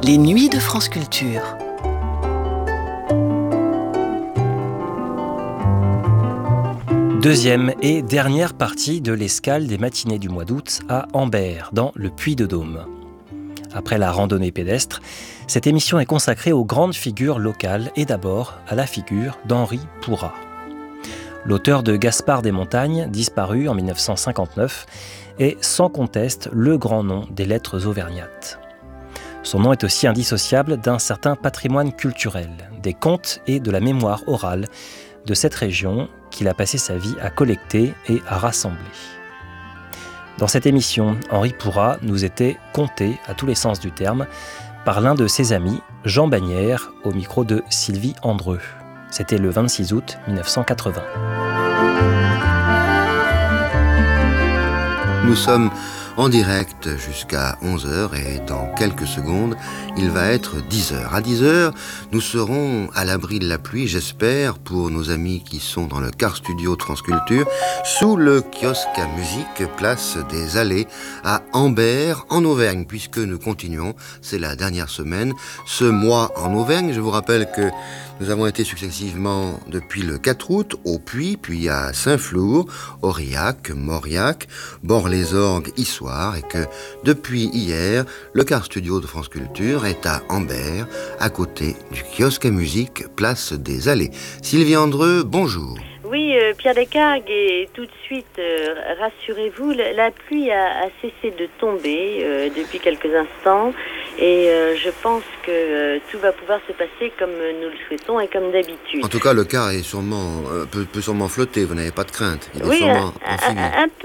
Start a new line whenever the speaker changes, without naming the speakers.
Les nuits de France Culture.
Deuxième et dernière partie de l'escale des matinées du mois d'août à Ambert, dans le Puy-de-Dôme. Après la randonnée pédestre, cette émission est consacrée aux grandes figures locales et d'abord à la figure d'Henri Pourrat. L'auteur de Gaspard des Montagnes, disparu en 1959, est sans conteste le grand nom des lettres auvergnates. Son nom est aussi indissociable d'un certain patrimoine culturel, des contes et de la mémoire orale de cette région qu'il a passé sa vie à collecter et à rassembler. Dans cette émission, Henri Pourrat nous était conté, à tous les sens du terme, par l'un de ses amis, Jean Bagnères, au micro de Sylvie Andreu. C'était le 26 août 1980.
Nous sommes en direct jusqu'à 11h et dans quelques secondes, il va être 10h. À 10h, nous serons à l'abri de la pluie, j'espère, pour nos amis qui sont dans le car studio de France Culture, sous le kiosque à musique, place des Allées, à Ambert, en Auvergne, puisque nous continuons, c'est la dernière semaine, ce mois en Auvergne. Je vous rappelle que nous avons été successivement depuis le 4 août au Puy, puis à Saint-Flour, Aurillac, Mauriac, Bord-les-Orgues, Issoire, et que depuis hier, le car studio de France Culture est à Ambert, à côté du kiosque à musique, place des Allées. Sylvie Andreu, bonjour.
Oui, Pierre Descargues, et tout de suite, rassurez-vous, la pluie a cessé de tomber depuis quelques instants et je pense que tout va pouvoir se passer comme nous le souhaitons et comme d'habitude.
En tout cas, le car est sûrement, peut sûrement flotter, vous n'avez pas de crainte. Il est
oui,
sûrement
un peu.